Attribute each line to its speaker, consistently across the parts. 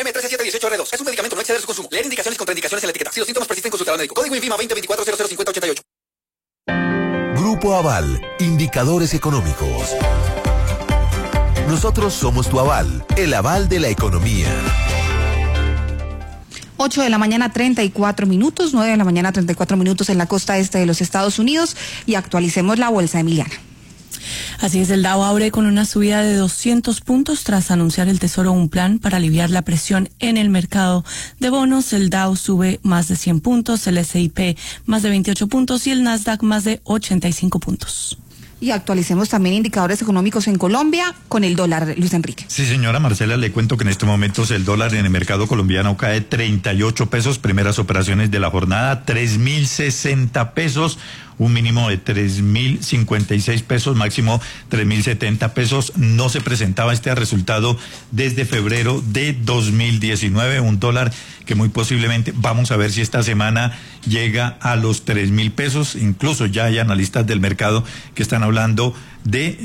Speaker 1: AM13-718-R2. Es un medicamento, no exceder su consumo. Leer indicaciones y contraindicaciones en la etiqueta. Si los síntomas persisten, consultar al médico. Código INVIMA 2024-005088.
Speaker 2: Grupo Aval, indicadores económicos. Nosotros somos tu aval, el aval de la economía.
Speaker 3: 8 de la mañana 34 minutos, 9 de la mañana 34 minutos en la costa este de los Estados Unidos, y actualicemos la bolsa, Emiliana.
Speaker 4: Así es, el Dow abre con una subida de 200 puntos tras anunciar el Tesoro un plan para aliviar la presión en el mercado de bonos. El Dow sube más de 100 puntos, el S&P más de 28 puntos y el Nasdaq más de 85 puntos.
Speaker 3: Y actualicemos también indicadores económicos en Colombia con el dólar, Luis Enrique.
Speaker 5: Sí, señora Marcela, le cuento que en estos momentos el dólar en el mercado colombiano cae 38 pesos, primeras operaciones de la jornada, 3.060 pesos, un mínimo de 3.056 pesos, máximo 3.070 pesos. No se presentaba este resultado desde febrero de 2019, un dólar que muy posiblemente, vamos a ver si esta semana llega a los 3.000 pesos, incluso ya hay analistas del mercado que están hablando de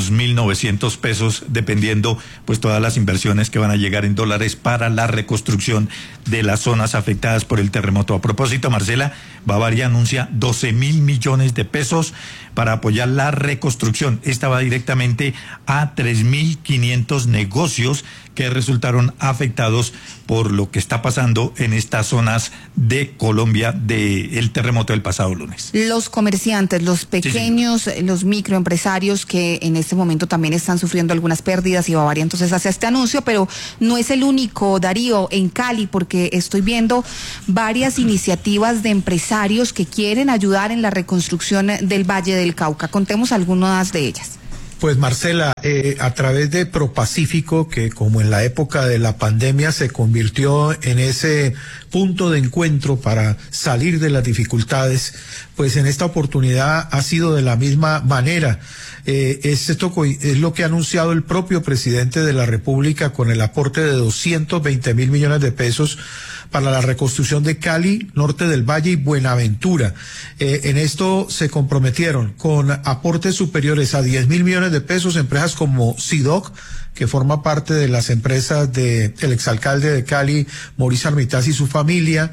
Speaker 5: 2.900 pesos, dependiendo pues todas las inversiones que van a llegar en dólares para la reconstrucción de las zonas afectadas por el terremoto. A propósito, Marcela, Bavaria anuncia 12.000 millones de pesos para apoyar la reconstrucción. Esta va directamente a 3.500 negocios que resultaron afectados por lo que está pasando en estas zonas de Colombia del terremoto del pasado lunes.
Speaker 3: Los comerciantes, los pequeños, los microempresarios que en este momento también están sufriendo algunas pérdidas, y Bavaria entonces hace este anuncio, pero no es el único, Darío, en Cali, porque estoy viendo varias iniciativas de empresarios que quieren ayudar en la reconstrucción del Valle del Cauca. Contemos algunas de ellas.
Speaker 6: Pues Marcela, a través de Propacífico, que como en la época de la pandemia se convirtió en ese punto de encuentro para salir de las dificultades, pues en esta oportunidad ha sido de la misma manera. Es lo que ha anunciado el propio presidente de la República con el aporte de 220.000 millones de pesos para la reconstrucción de Cali, Norte del Valle y Buenaventura. En esto se comprometieron con aportes superiores a 10.000 millones de pesos empresas como SIDOC, que forma parte de las empresas del exalcalde de Cali, Mauricio Armitaz, y su familia,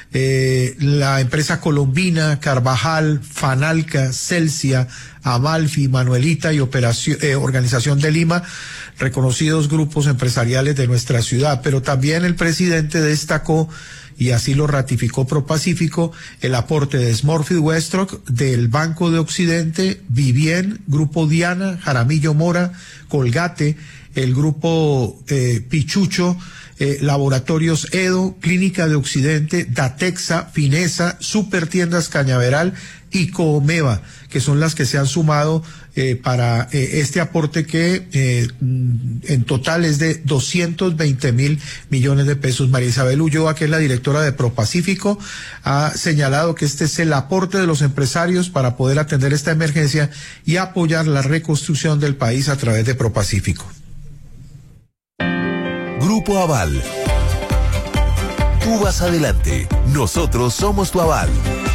Speaker 6: la empresa colombina, Carvajal, Fanalca, Celsia, Amalfi, Manuelita y Organización de Lima, reconocidos grupos empresariales de nuestra ciudad. Pero también el presidente destacó, y así lo ratificó Propacífico, el aporte de Smurfit Westrock, del Banco de Occidente, Vivien, Grupo Diana, Jaramillo Mora, Colgate, el Grupo Pichucho, Laboratorios Edo, Clínica de Occidente, Datexa, Finesa, Supertiendas Cañaveral y Coomeva, que son las que se han sumado para este aporte que en total es de 220.000 millones de pesos. María Isabel Ulloa, que es la directora de Propacífico, ha señalado que este es el aporte de los empresarios para poder atender esta emergencia y apoyar la reconstrucción del país a través de Propacífico.
Speaker 2: Grupo Aval. Tú vas adelante, nosotros somos tu aval.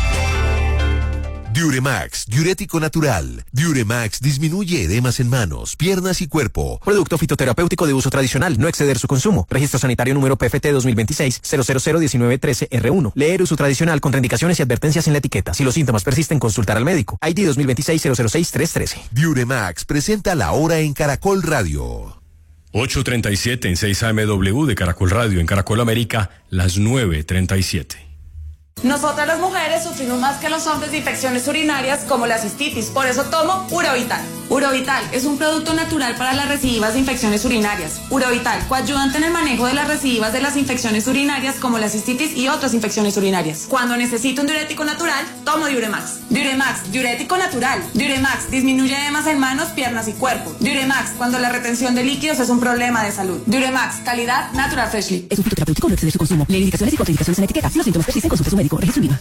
Speaker 2: Diuremax, diurético natural. Diuremax disminuye edemas en manos, piernas y cuerpo.
Speaker 7: Producto fitoterapéutico de uso tradicional, no exceder su consumo. Registro sanitario número PFT 2026-0001913-R1. Leer uso tradicional, contraindicaciones y advertencias en la etiqueta. Si los síntomas persisten, consultar al médico. ID 2026-006-313.
Speaker 2: Diuremax presenta la hora en Caracol Radio.
Speaker 8: 8:37 en 6 AMW de Caracol Radio. En Caracol América, las 9:37.
Speaker 9: Nosotras las mujeres sufrimos más que los hombres de infecciones urinarias como la cistitis, por eso tomo Urovital. Urovital es un producto natural para las recidivas de infecciones urinarias. Urovital, coayudante en el manejo de las recidivas de las infecciones urinarias como la cistitis y otras infecciones urinarias. Cuando necesito un diurético natural, tomo Diuremax. Diuremax, diurético natural. Diuremax disminuye edemas en manos, piernas y cuerpo. Diuremax, cuando la retención de líquidos es un problema de salud. Diuremax, calidad Natural Freshly.
Speaker 4: Es un fitoterapéutico, no exceder su consumo. Leer indicaciones y contraindicaciones en la etiqueta. Si los síntomas persisten, consulte a su médico. Registro INVIMA.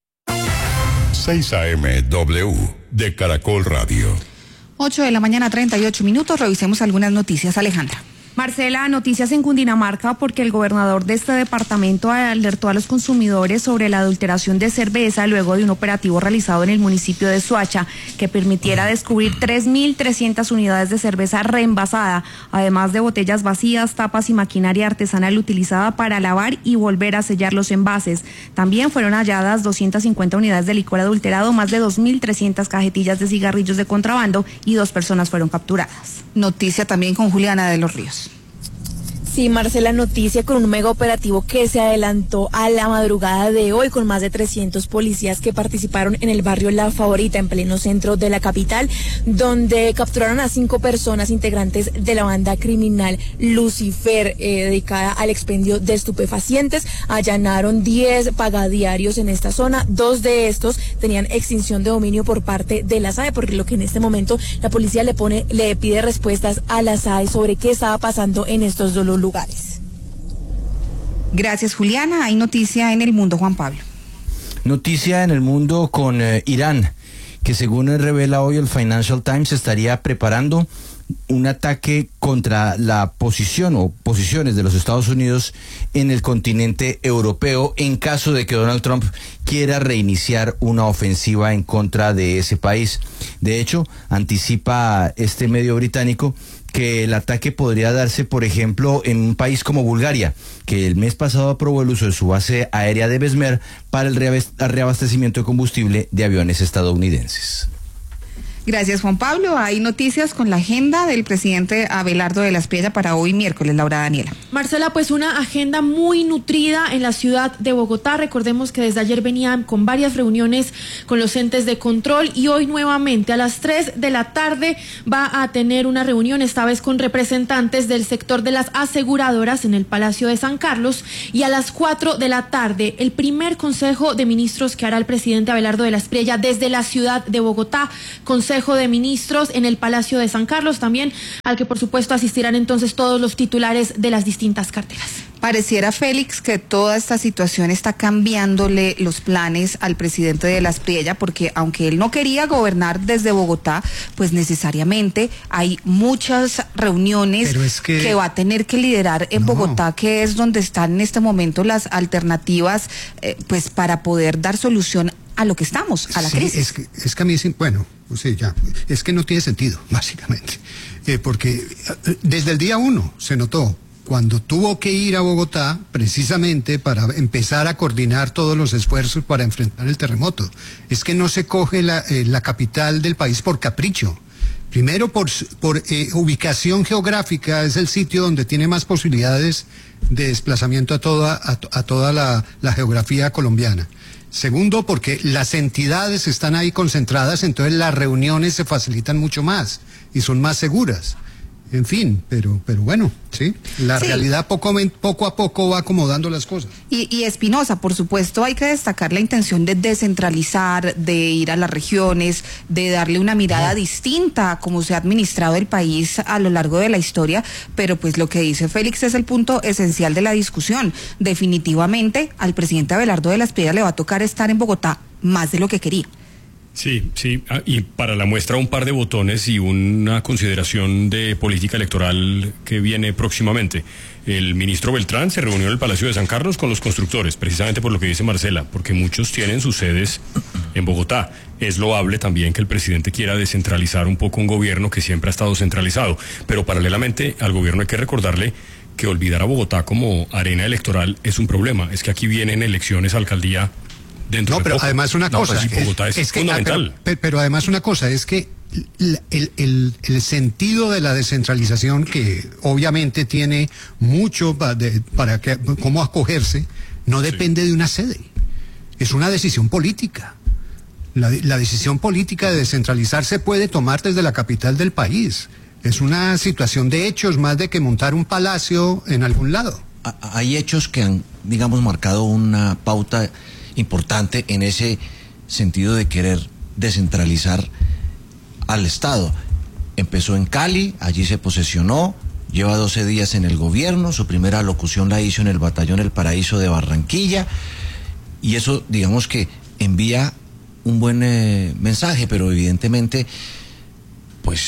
Speaker 10: 6 AMW de Caracol Radio.
Speaker 3: 8 de la mañana 38 minutos. Revisemos algunas noticias, Alejandra. Marcela, noticias en Cundinamarca porque el gobernador de este departamento alertó a los consumidores sobre la adulteración de cerveza luego de un operativo realizado en el municipio de Soacha que permitiera descubrir 3.300 unidades de cerveza reenvasada, además de botellas vacías, tapas y maquinaria artesanal utilizada para lavar y volver a sellar los envases. También fueron halladas 250 unidades de licor adulterado, más de 2.300 cajetillas de cigarrillos de contrabando y 2 personas fueron capturadas. Noticia también con Juliana de los Ríos.
Speaker 11: Sí, Marcela, noticia con un mega operativo que se adelantó a la madrugada de hoy con más de 300 policías que participaron en el barrio La Favorita, en pleno centro de la capital, donde capturaron a 5 personas integrantes de la banda criminal Lucifer, dedicada al expendio de estupefacientes. Allanaron 10 pagadiarios en esta zona. 2 de estos tenían extinción de dominio por parte de la SAE, porque lo que en este momento la policía le pide respuestas a la SAE sobre qué estaba pasando en estos dos lugares.
Speaker 3: Gracias, Juliana. Hay noticia en el mundo, Juan Pablo.
Speaker 12: Noticia en el mundo con Irán, que según revela hoy el Financial Times, estaría preparando un ataque contra la posición o posiciones de los Estados Unidos en el continente europeo en caso de que Donald Trump quiera reiniciar una ofensiva en contra de ese país. De hecho, anticipa este medio británico que el ataque podría darse, por ejemplo, en un país como Bulgaria, que el mes pasado aprobó el uso de su base aérea de Besmer para el reabastecimiento de combustible de aviones estadounidenses.
Speaker 3: Gracias, Juan Pablo. Hay noticias con la agenda del presidente Abelardo de la Espriella para hoy miércoles. Laura Daniela.
Speaker 13: Marcela, pues una agenda muy nutrida en la ciudad de Bogotá. Recordemos que desde ayer venían con varias reuniones con los entes de control y hoy nuevamente a las 3 de la tarde va a tener una reunión, esta vez con representantes del sector de las aseguradoras en el Palacio de San Carlos, y a las 4 de la tarde el primer Consejo de Ministros que hará el presidente Abelardo de la Espriella desde la ciudad de Bogotá. Consejo de Ministros en el Palacio de San Carlos también, al que por supuesto asistirán entonces todos los titulares de las distintas carteras.
Speaker 3: Pareciera, Félix, que toda esta situación está cambiándole los planes al presidente de la Espriella, porque aunque él no quería gobernar desde Bogotá, pues necesariamente hay muchas reuniones que va a tener que liderar en Bogotá, que es donde están en este momento las alternativas pues para poder dar solución a lo que estamos, a la crisis.
Speaker 14: Es que a mí, bueno, pues sí, ya, es que no tiene sentido, básicamente, porque desde el día 1 se notó, cuando tuvo que ir a Bogotá, precisamente para empezar a coordinar todos los esfuerzos para enfrentar el terremoto, es que no se coge la capital del país por capricho. Primero, por ubicación geográfica, es el sitio donde tiene más posibilidades de desplazamiento a toda la geografía colombiana. Segundo, porque las entidades están ahí concentradas, entonces las reuniones se facilitan mucho más y son más seguras. En fin, pero bueno, sí, la realidad poco a poco va acomodando las cosas.
Speaker 3: Y Espinosa, por supuesto, hay que destacar la intención de descentralizar, de ir a las regiones, de darle una mirada distinta a cómo se ha administrado el país a lo largo de la historia, pero pues lo que dice Félix es el punto esencial de la discusión. Definitivamente al presidente Abelardo de la Espriella le va a tocar estar en Bogotá más de lo que quería.
Speaker 8: Sí, y para la muestra un par de botones y una consideración de política electoral que viene próximamente. El ministro Beltrán se reunió en el Palacio de San Carlos con los constructores, precisamente por lo que dice Marcela, porque muchos tienen sus sedes en Bogotá. Es loable también que el presidente quiera descentralizar un poco un gobierno que siempre ha estado centralizado, pero paralelamente al gobierno hay que recordarle que olvidar a Bogotá como arena electoral es un problema. Es que aquí vienen elecciones a alcaldía dentro de
Speaker 14: pero
Speaker 8: poco.
Speaker 14: además una cosa,
Speaker 8: Bogotá es fundamental.
Speaker 14: Pero además una cosa, es que el sentido de la descentralización, que obviamente tiene mucho para cómo acogerse, no depende de una sede. Es una decisión política. La decisión política de descentralizar se puede tomar desde la capital del país. Es una situación de hechos más de que montar un palacio en algún lado.
Speaker 15: Hay hechos que han, digamos, marcado una pauta importante en ese sentido de querer descentralizar al Estado. Empezó en Cali, allí se posesionó, lleva 12 días en el gobierno, su primera locución la hizo en el Batallón El Paraíso de Barranquilla, y eso, digamos que envía un buen mensaje, pero evidentemente, pues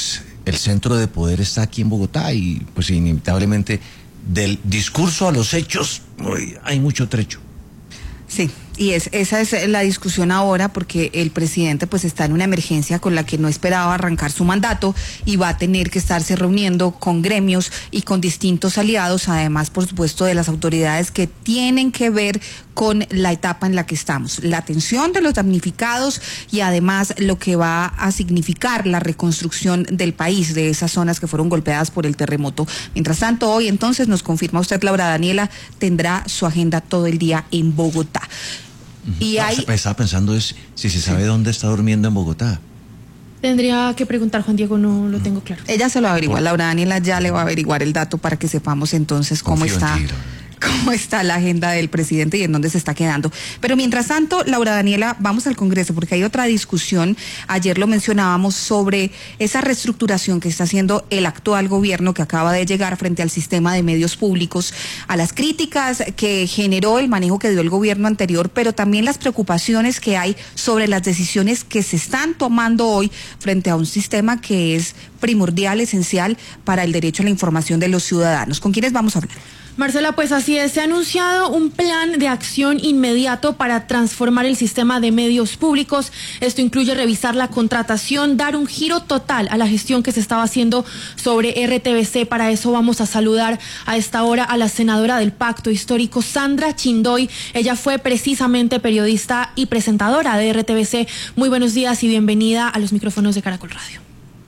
Speaker 15: el centro de poder está aquí en Bogotá y pues inevitablemente del discurso a los hechos hay mucho trecho.
Speaker 3: Sí, y esa es la discusión ahora, porque el presidente pues está en una emergencia con la que no esperaba arrancar su mandato y va a tener que estarse reuniendo con gremios y con distintos aliados, además por supuesto de las autoridades que tienen que ver con la etapa en la que estamos, la atención de los damnificados y además lo que va a significar la reconstrucción del país, de esas zonas que fueron golpeadas por el terremoto. Mientras tanto, hoy entonces nos confirma usted, Laura Daniela, tendrá su agenda todo el día en Bogotá. Y
Speaker 15: estaba pensando si se sabe dónde está durmiendo en Bogotá.
Speaker 13: Tendría que preguntar, Juan Diego, no lo tengo claro.
Speaker 3: Ella se lo averigua, Laura Daniela ya le va a averiguar el dato para que sepamos entonces cómo está la agenda del presidente y en dónde se está quedando. Pero mientras tanto, Laura Daniela, vamos al Congreso porque hay otra discusión, ayer lo mencionábamos, sobre esa reestructuración que está haciendo el actual gobierno que acaba de llegar frente al sistema de medios públicos, a las críticas que generó el manejo que dio el gobierno anterior, pero también las preocupaciones que hay sobre las decisiones que se están tomando hoy frente a un sistema que es primordial, esencial para el derecho a la información de los ciudadanos. ¿Con quiénes vamos a hablar?
Speaker 13: Marcela, pues así es, se ha anunciado un plan de acción inmediato para transformar el sistema de medios públicos. Esto incluye revisar la contratación, dar un giro total a la gestión que se estaba haciendo sobre RTBC. Para eso vamos a saludar a esta hora a la senadora del Pacto Histórico, Sandra Chindoy. Ella fue precisamente periodista y presentadora de RTBC. Muy buenos días y bienvenida a los micrófonos de Caracol Radio.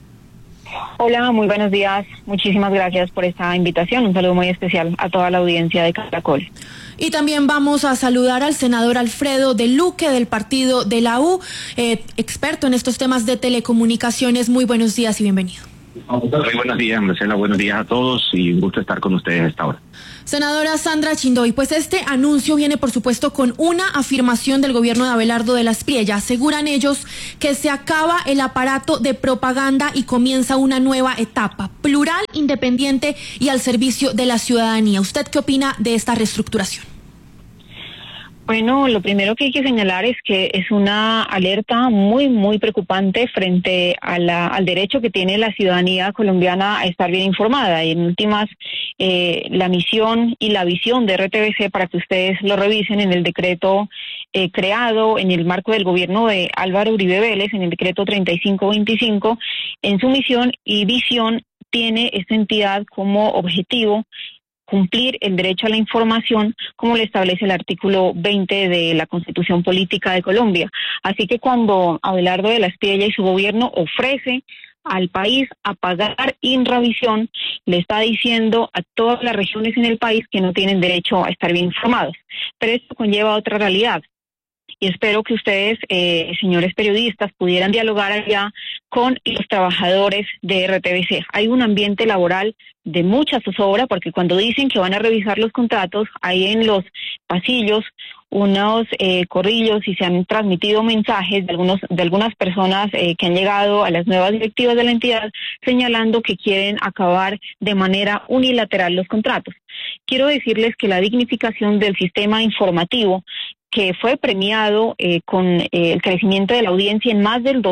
Speaker 16: Hola, muy buenos días. Muchísimas gracias por esta invitación. Un saludo muy especial a toda la audiencia de Caracol.
Speaker 13: Y también vamos a saludar al senador Alfredo de Luque del partido de la U, experto en estos temas de telecomunicaciones. Muy buenos días y bienvenido.
Speaker 17: Muy buenos días, Marcela. Buenos días a todos y un gusto estar con ustedes a esta hora.
Speaker 13: Senadora Sandra Chindoy, pues este anuncio viene por supuesto con una afirmación del gobierno de Abelardo de la Espriella. Aseguran ellos que se acaba el aparato de propaganda y comienza una nueva etapa, plural, independiente y al servicio de la ciudadanía. ¿Usted qué opina de esta reestructuración?
Speaker 16: Bueno, lo primero que hay que señalar es que es una alerta muy, muy preocupante frente a al derecho que tiene la ciudadanía colombiana a estar bien informada. Y en últimas, la misión y la visión de RTBC, para que ustedes lo revisen en el decreto creado en el marco del gobierno de Álvaro Uribe Vélez, en el decreto 3525, en su misión y visión tiene esta entidad como objetivo cumplir el derecho a la información como lo establece el artículo 20 de la Constitución Política de Colombia. Así que cuando Abelardo de la Espriella y su gobierno ofrece al país a pagar Inravisión, le está diciendo a todas las regiones en el país que no tienen derecho a estar bien informados. Pero esto conlleva otra realidad. Y espero que ustedes, señores periodistas, pudieran dialogar allá con los trabajadores de RTBC. Hay un ambiente laboral de mucha zozobra, porque cuando dicen que van a revisar los contratos, hay en los pasillos unos corrillos y se han transmitido mensajes de algunas personas que han llegado a las nuevas directivas de la entidad señalando que quieren acabar de manera unilateral los contratos. Quiero decirles que la dignificación del sistema informativo, que fue premiado con el crecimiento de la audiencia en más del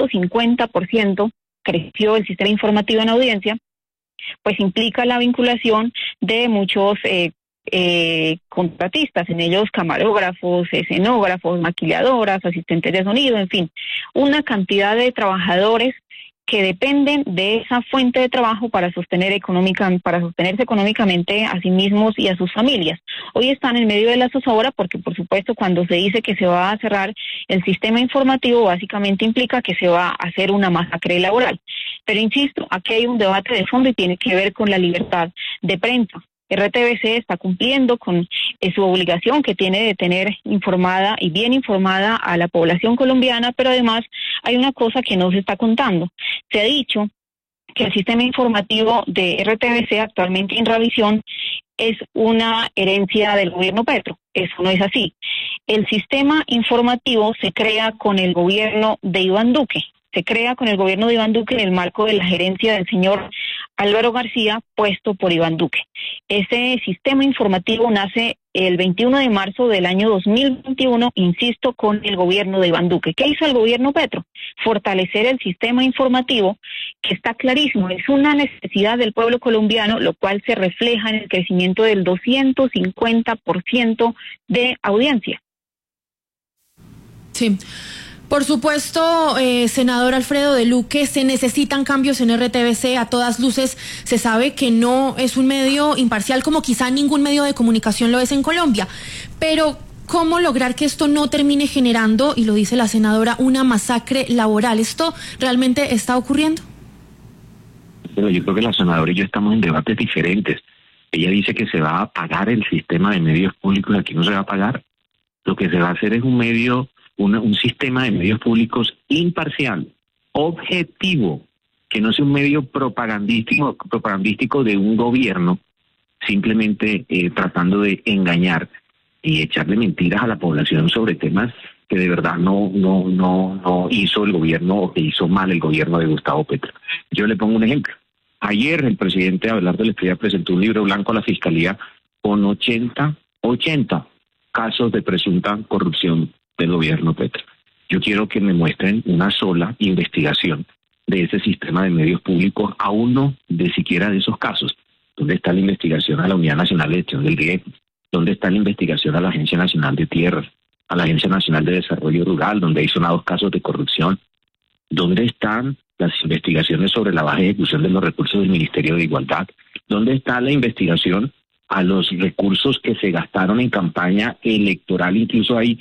Speaker 16: 250%, creció el sistema informativo en audiencia, pues implica la vinculación de muchos contratistas, en ellos camarógrafos, escenógrafos, maquilladoras, asistentes de sonido, en fin, una cantidad de trabajadores que dependen de esa fuente de trabajo para sostenerse económicamente a sí mismos y a sus familias. Hoy están en medio de la zozobra porque, por supuesto, cuando se dice que se va a cerrar el sistema informativo, básicamente implica que se va a hacer una masacre laboral. Pero insisto, aquí hay un debate de fondo y tiene que ver con la libertad de prensa. RTBC está cumpliendo con su obligación que tiene de tener informada y bien informada a la población colombiana, pero además hay una cosa que no se está contando. Se ha dicho que el sistema informativo de RTBC, actualmente Inravisión, es una herencia del gobierno Petro. Eso no es así. El sistema informativo se crea con el gobierno de Iván Duque. Se crea con el gobierno de Iván Duque en el marco de la gerencia del señor Álvaro García, puesto por Iván Duque. Ese sistema informativo nace el 21 de marzo del año 2021, insisto, con el gobierno de Iván Duque. ¿Qué hizo el gobierno Petro? Fortalecer el sistema informativo, que está clarísimo, es una necesidad del pueblo colombiano, lo cual se refleja en el crecimiento del 250% de audiencia.
Speaker 13: Sí. Por supuesto, senador Alfredo de Luque, se necesitan cambios en RTBC. A todas luces se sabe que no es un medio imparcial como quizá ningún medio de comunicación lo es en Colombia. Pero, ¿cómo lograr que esto no termine generando, y lo dice la senadora, una masacre laboral? ¿Esto realmente está ocurriendo?
Speaker 17: Pero yo creo que la senadora y yo estamos en debates diferentes. Ella dice que se va a pagar el sistema de medios públicos, y aquí no se va a pagar. Lo que se va a hacer es un sistema de medios públicos imparcial, objetivo, que no sea un medio propagandístico de un gobierno, simplemente tratando de engañar y echarle mentiras a la población sobre temas que de verdad no hizo el gobierno, o que hizo mal el gobierno de Gustavo Petro. Yo le pongo un ejemplo. Ayer el presidente Abelardo Lesprilla presentó un libro blanco a la Fiscalía con 80 casos de presunta corrupción del gobierno Petro. Yo quiero que me muestren una sola investigación de ese sistema de medios públicos a uno de siquiera de esos casos. ¿Dónde está la investigación a la Unidad Nacional de Gestión del Riesgo? ¿Dónde está la investigación a la Agencia Nacional de Tierras, a la Agencia Nacional de Desarrollo Rural, donde hay sonados casos de corrupción? ¿Dónde están las investigaciones sobre la baja ejecución de los recursos del Ministerio de Igualdad? ¿Dónde está la investigación a los recursos que se gastaron en campaña electoral? Incluso hay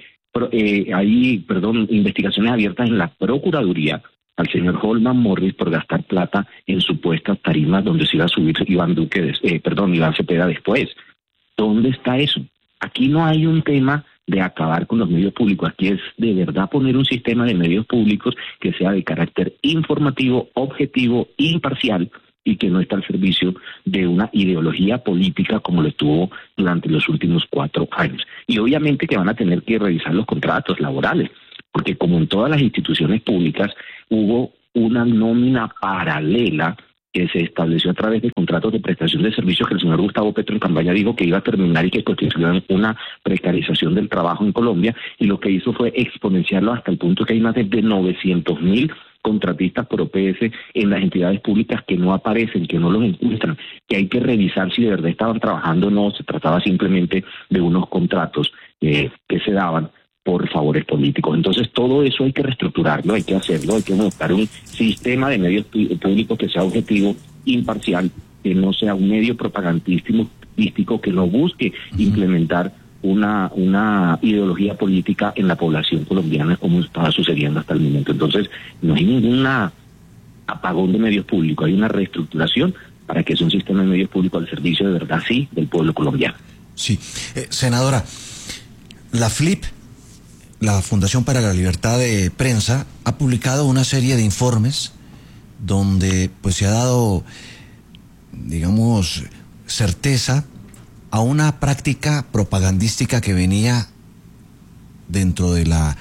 Speaker 17: investigaciones abiertas en la Procuraduría al señor Holman Morris por gastar plata en supuestas tarimas donde se iba a subir Iván Cepeda después. ¿Dónde está eso? Aquí no hay un tema de acabar con los medios públicos, aquí es de verdad poner un sistema de medios públicos que sea de carácter informativo, objetivo, imparcial, y que no está al servicio de una ideología política como lo estuvo durante los últimos 4 años. Y obviamente que van a tener que revisar los contratos laborales, porque como en todas las instituciones públicas hubo una nómina paralela que se estableció a través de contratos de prestación de servicios que el señor Gustavo Petro en campaña dijo que iba a terminar y que constituían una precarización del trabajo en Colombia, y lo que hizo fue exponenciarlo hasta el punto que hay más de 900.000 contratistas por OPS en las entidades públicas que no aparecen, que no los encuentran, que hay que revisar si de verdad estaban trabajando o no, se trataba simplemente de unos contratos que se daban por favores políticos. Entonces todo eso hay que reestructurarlo, hay que hacerlo, hay que montar un sistema de medios públicos que sea objetivo, imparcial, que no sea un medio propagandístico, que no busque implementar una ideología política en la población colombiana como estaba sucediendo hasta el momento. Entonces no hay ningún apagón de medios públicos, hay una reestructuración para que sea un sistema de medios públicos al servicio de verdad, sí, del pueblo colombiano.
Speaker 15: Sí, senadora, la FLIP, la Fundación para la Libertad de Prensa, ha publicado una serie de informes donde pues se ha dado, digamos, certeza a una práctica propagandística que venía dentro de la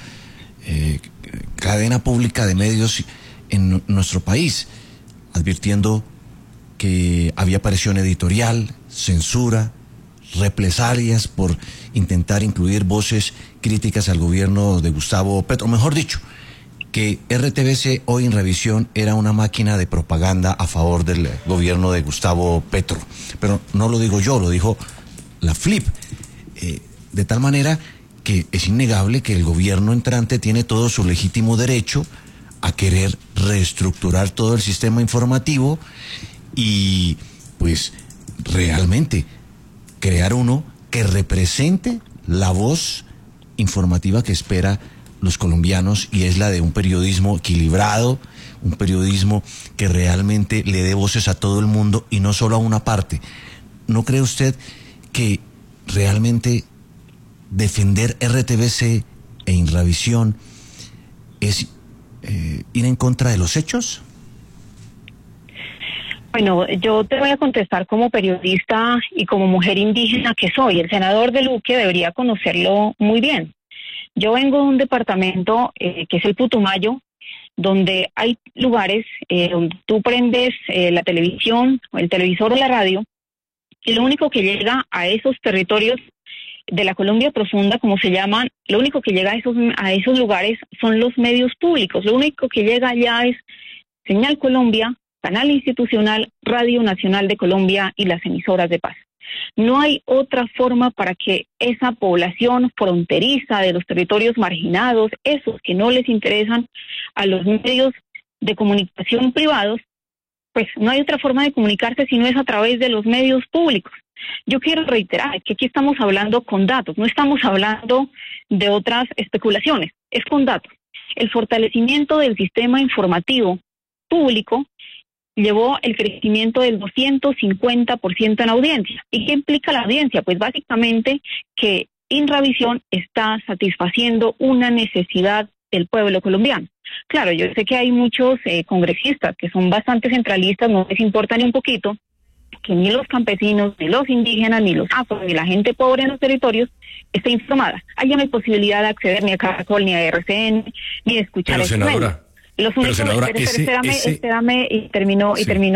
Speaker 15: cadena pública de medios en nuestro país, advirtiendo que había presión editorial, censura, represalias por intentar incluir voces críticas al gobierno de Gustavo Petro. Mejor dicho, que RTBC hoy en revisión era una máquina de propaganda a favor del gobierno de Gustavo Petro. Pero no lo digo yo, lo dijo la FLIP. De tal manera que es innegable que el gobierno entrante tiene todo su legítimo derecho a querer reestructurar todo el sistema informativo y pues realmente crear uno que represente la voz informativa que espera los colombianos, y es la de un periodismo equilibrado, un periodismo que realmente le dé voces a todo el mundo y no solo a una parte. ¿No cree usted que realmente defender RTBC e Inravisión es ir en contra de los hechos?
Speaker 16: Bueno, yo te voy a contestar como periodista y como mujer indígena que soy. El senador de Luque debería conocerlo muy bien. Yo vengo de un departamento que es el Putumayo, donde hay lugares donde tú prendes la televisión, o el televisor o la radio, y lo único que llega a esos territorios de la Colombia profunda, como se llaman, lo único que llega a esos lugares son los medios públicos. Lo único que llega allá es Señal Colombia, Canal Institucional, Radio Nacional de Colombia y las emisoras de paz. No hay otra forma para que esa población fronteriza de los territorios marginados, esos que no les interesan a los medios de comunicación privados, pues no hay otra forma de comunicarse si no es a través de los medios públicos. Yo quiero reiterar que aquí estamos hablando con datos, no estamos hablando de otras especulaciones, es con datos. El fortalecimiento del sistema informativo público llevó el crecimiento del 250% en audiencia. ¿Y qué implica la audiencia? Pues básicamente que Inravisión está satisfaciendo una necesidad del pueblo colombiano. Claro, yo sé que hay muchos congresistas que son bastante centralistas, no les importa ni un poquito que ni los campesinos, ni los indígenas, ni los afro, ni la gente pobre en los territorios esté informada. Allá no hay posibilidad de acceder ni a Caracol, ni a RCN, ni de escuchar
Speaker 8: pero, senadora,
Speaker 16: los únicos,
Speaker 8: senadora,
Speaker 16: espérame y termino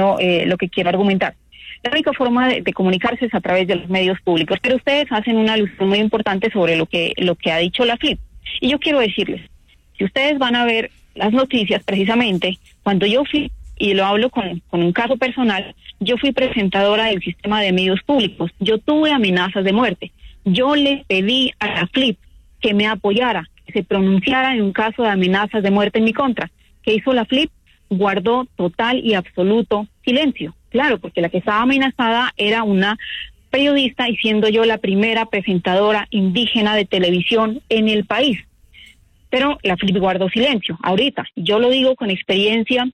Speaker 16: lo que quiero argumentar. La única forma de comunicarse es a través de los medios públicos, pero ustedes hacen una alusión muy importante sobre lo que ha dicho la FLIP. Y yo quiero decirles, si ustedes van a ver las noticias, precisamente, cuando yo fui, y lo hablo con un caso personal, yo fui presentadora del sistema de medios públicos, yo tuve amenazas de muerte, yo le pedí a la FLIP que me apoyara, que se pronunciara en un caso de amenazas de muerte en mi contra. ¿Qué hizo la FLIP? Guardó total y absoluto silencio. Claro, porque la que estaba amenazada era una periodista y siendo yo la primera presentadora indígena de televisión en el país. Pero la FLIP guardó silencio. Ahorita, yo lo digo con experiencia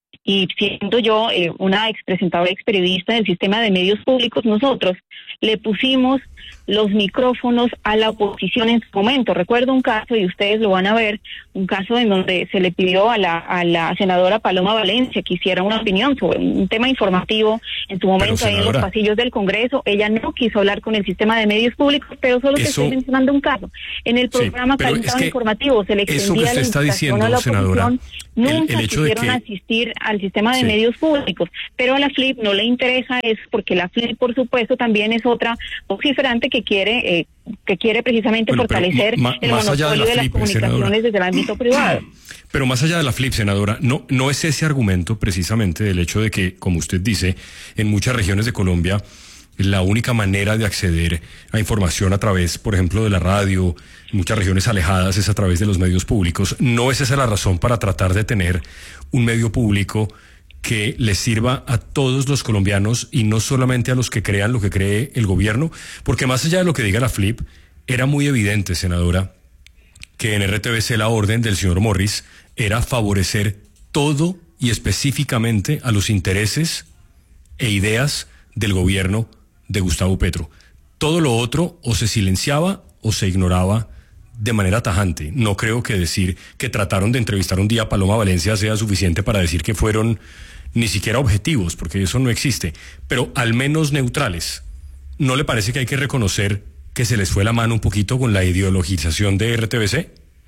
Speaker 16: y siendo yo una expresentadora, experiodista del sistema de medios públicos, nosotros le pusimos los micrófonos a la oposición en su momento. Recuerdo un caso, y ustedes lo van a ver, un caso en donde se le pidió a la senadora Paloma Valencia que hiciera una opinión sobre un tema informativo en su momento ahí en los pasillos del Congreso. Ella no quiso hablar con el sistema de medios públicos, pero solo estoy mencionando un caso. En el programa Calentado Informativo se le extendía la invitación a la oposición. Nunca quisieron asistir al sistema de medios públicos, pero a la FLIP no le interesa eso, porque la FLIP, por supuesto, también es otra vociferante que quiere precisamente fortalecer el monopolio de las comunicaciones desde el ámbito privado.
Speaker 8: Pero más allá de la FLIP, senadora, no es ese argumento precisamente del hecho de que, como usted dice, en muchas regiones de Colombia la única manera de acceder a información a través, por ejemplo, de la radio, en muchas regiones alejadas, es a través de los medios públicos. ¿No es esa la razón para tratar de tener un medio público que les sirva a todos los colombianos y no solamente a los que crean lo que cree el gobierno? Porque más allá de lo que diga la FLIP, era muy evidente, senadora, que en RTBC la orden del señor Morris era favorecer todo y específicamente a los intereses e ideas del gobierno de Gustavo Petro. Todo lo otro o se silenciaba o se ignoraba de manera tajante. No creo que decir que trataron de entrevistar un día a Paloma Valencia sea suficiente para decir que fueron ni siquiera objetivos, porque eso no existe, pero al menos neutrales. ¿No le parece que hay que reconocer que se les fue la mano un poquito con la ideologización de RTBC?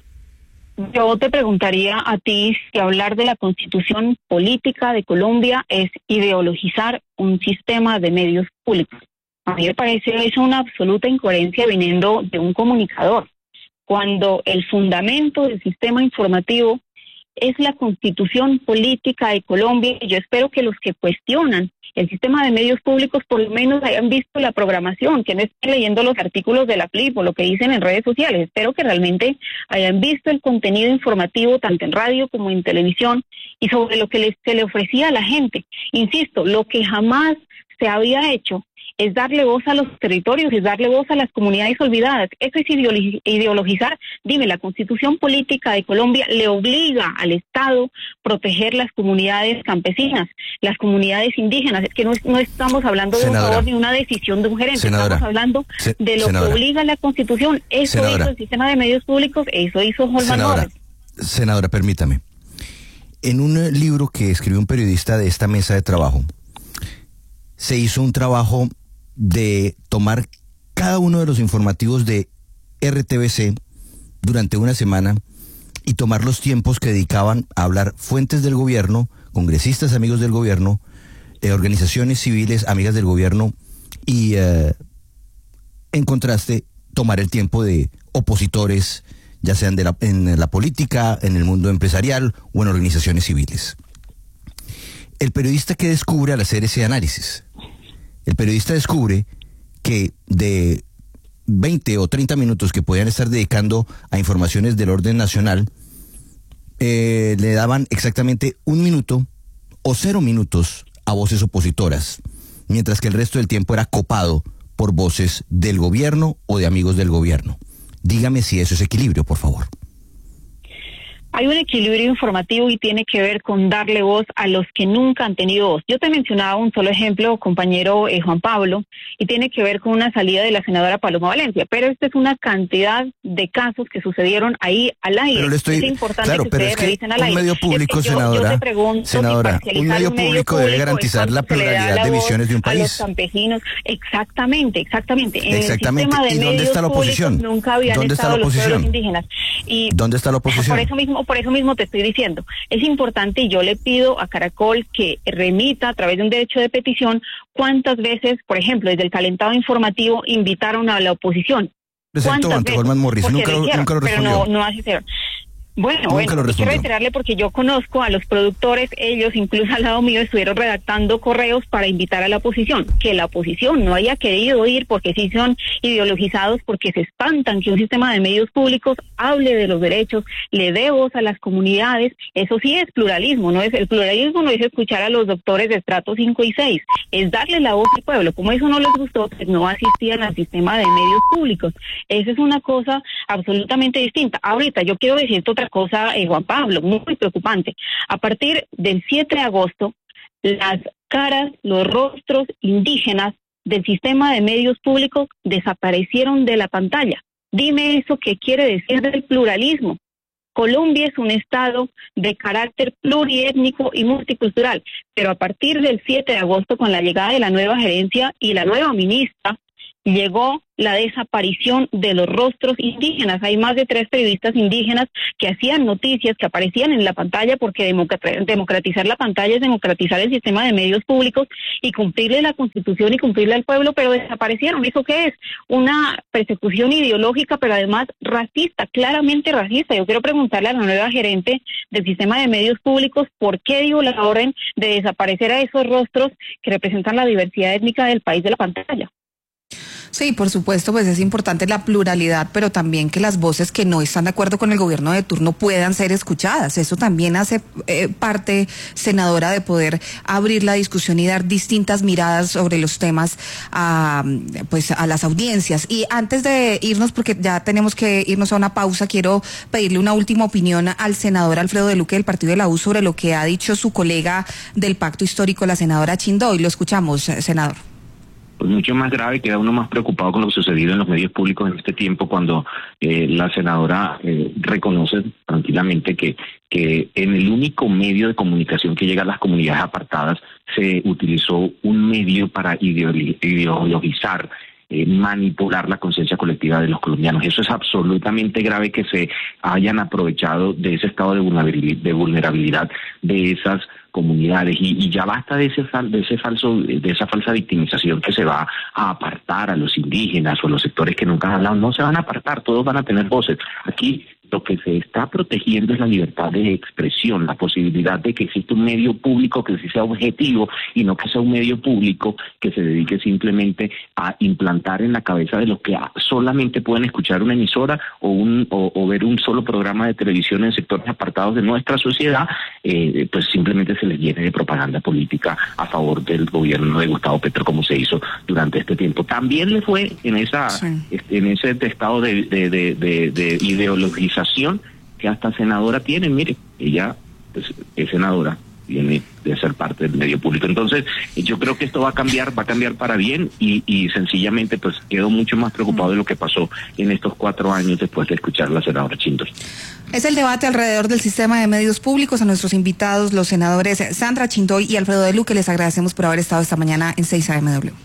Speaker 16: Yo te preguntaría a ti si hablar de la constitución política de Colombia es ideologizar un sistema de medios públicos. A mí me parece eso una absoluta incoherencia viniendo de un comunicador, cuando el fundamento del sistema informativo es la constitución política de Colombia. Yo espero que los que cuestionan el sistema de medios públicos por lo menos hayan visto la programación, que no estén leyendo los artículos de la FLIP o lo que dicen en redes sociales. Espero que realmente hayan visto el contenido informativo tanto en radio como en televisión y sobre lo que se le ofrecía a la gente. Insisto, lo que jamás se había hecho es darle voz a los territorios, es darle voz a las comunidades olvidadas. Eso es ideologizar. Dime, la constitución política de Colombia le obliga al Estado proteger las comunidades campesinas, las comunidades indígenas. Es que no estamos hablando de un favor ni una decisión de un gerente, estamos hablando de lo que obliga la constitución. Eso hizo el sistema de medios públicos, eso hizo Holman Morris.
Speaker 12: Senadora, permítame. En un libro que escribió un periodista de esta mesa de trabajo, se hizo un trabajo de tomar cada uno de los informativos de RTBC durante una semana y tomar los tiempos que dedicaban a hablar fuentes del gobierno, congresistas amigos del gobierno, organizaciones civiles amigas del gobierno y en contraste tomar el tiempo de opositores, ya sean en la política, en el mundo empresarial o en organizaciones civiles. El periodista que descubre al hacer ese análisis, el periodista descubre que de 20 o 30 minutos que podían estar dedicando a informaciones del orden nacional, le daban exactamente 1 minuto o 0 minutos a voces opositoras, mientras que el resto del tiempo era copado por voces del gobierno o de amigos del gobierno. Dígame si eso es equilibrio, por favor.
Speaker 16: Hay un equilibrio informativo y tiene que ver con darle voz a los que nunca han tenido voz. Yo te mencionaba un solo ejemplo, compañero Juan Pablo, y tiene que ver con una salida de la senadora Paloma Valencia, pero esta es una cantidad de casos que sucedieron ahí al aire.
Speaker 12: Pero
Speaker 16: es importante
Speaker 12: claro,
Speaker 16: que
Speaker 12: pero
Speaker 16: ustedes revisen al aire.
Speaker 12: Un medio público,
Speaker 16: es que
Speaker 12: senadora, un medio público debe garantizar la pluralidad de visiones de un país.
Speaker 16: A los campesinos, exactamente. En el sistema de
Speaker 12: ¿Y dónde está la oposición?
Speaker 16: Nunca habían estado los pueblos indígenas. Y
Speaker 12: ¿dónde está la oposición?
Speaker 16: Por eso mismo te estoy diciendo, es importante y yo le pido a Caracol que remita a través de un derecho de petición cuántas veces, por ejemplo, desde el calentado informativo invitaron a la oposición.
Speaker 12: Presentó ante Holman Morris, nunca lo respondió.
Speaker 16: Pero no hace ser. Bueno, quiero reiterarle porque yo conozco a los productores, ellos incluso al lado mío estuvieron redactando correos para invitar a la oposición, que la oposición no haya querido ir porque sí son ideologizados, porque se espantan que un sistema de medios públicos hable de los derechos, le dé voz a las comunidades. Eso sí es pluralismo, el pluralismo no es escuchar a los doctores de estrato 5 y 6, es darle la voz al pueblo. Como eso no les gustó, pues no asistían al sistema de medios públicos. Esa es una cosa absolutamente distinta. Ahorita yo quiero decirte otra cosa, Juan Pablo, muy preocupante. A partir del 7 de agosto, las caras, los rostros indígenas del sistema de medios públicos desaparecieron de la pantalla. Dime eso qué quiere decir del pluralismo. Colombia es un estado de carácter pluriétnico y multicultural, pero a partir del 7 de agosto, con la llegada de la nueva gerencia y la nueva ministra, llegó la desaparición de los rostros indígenas. Hay más de 3 periodistas indígenas que hacían noticias, que aparecían en la pantalla, porque democratizar la pantalla es democratizar el sistema de medios públicos y cumplirle la Constitución y cumplirle al pueblo, pero desaparecieron. ¿Eso qué es? Una persecución ideológica, pero además racista, claramente racista. Yo quiero preguntarle a la nueva gerente del sistema de medios públicos por qué dio la orden de desaparecer a esos rostros que representan la diversidad étnica del país de la pantalla.
Speaker 3: Sí, por supuesto, pues es importante la pluralidad, pero también que las voces que no están de acuerdo con el gobierno de turno puedan ser escuchadas. Eso también hace parte, senadora, de poder abrir la discusión y dar distintas miradas sobre los temas a las audiencias. Y antes de irnos, porque ya tenemos que irnos a una pausa, quiero pedirle una última opinión al senador Alfredo de Luque del Partido de la U sobre lo que ha dicho su colega del Pacto Histórico, la senadora Chindoy. Lo escuchamos, senador.
Speaker 17: Pues mucho más grave, queda uno más preocupado con lo sucedido en los medios públicos en este tiempo, cuando la senadora reconoce tranquilamente que en el único medio de comunicación que llega a las comunidades apartadas se utilizó un medio para ideologizar, manipular la conciencia colectiva de los colombianos. Eso es absolutamente grave, que se hayan aprovechado de ese estado de vulnerabilidad de esas comunidades, y ya basta de esa falsa victimización que se va a apartar a los indígenas o a los sectores que nunca han hablado. No se van a apartar, todos van a tener voces. Aquí lo que se está protegiendo es la libertad de expresión, la posibilidad de que exista un medio público que sí sea objetivo y no que sea un medio público que se dedique simplemente a implantar en la cabeza de los que solamente pueden escuchar una emisora o ver un solo programa de televisión en sectores apartados de nuestra sociedad, pues simplemente se les llene de propaganda política a favor del gobierno de Gustavo Petro, como se hizo durante este tiempo. También le fue en ese estado de ideologización que hasta senadora tiene. Mire, ella es senadora, viene de ser parte del medio público. Entonces, yo creo que esto va a cambiar para bien, y sencillamente pues quedo mucho más preocupado de lo que pasó en estos 4 años después de escuchar a la senadora Chindoy.
Speaker 3: Es el debate alrededor del sistema de medios públicos. A nuestros invitados, los senadores Sandra Chindoy y Alfredo de Luque, les agradecemos por haber estado esta mañana en 6 AM W.